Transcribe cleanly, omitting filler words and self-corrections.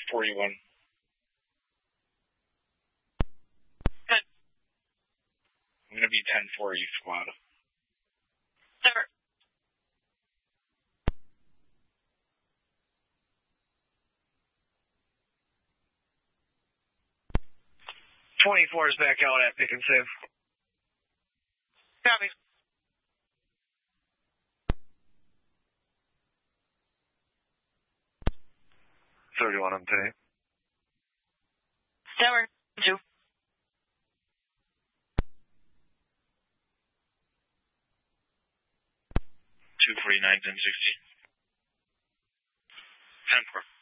41. Good. I'm going to be 10-4 each squad. Sir. 24 is back out at pick and save. Copy. $31 on tape. Tower 2. 249, 1060. 10-4.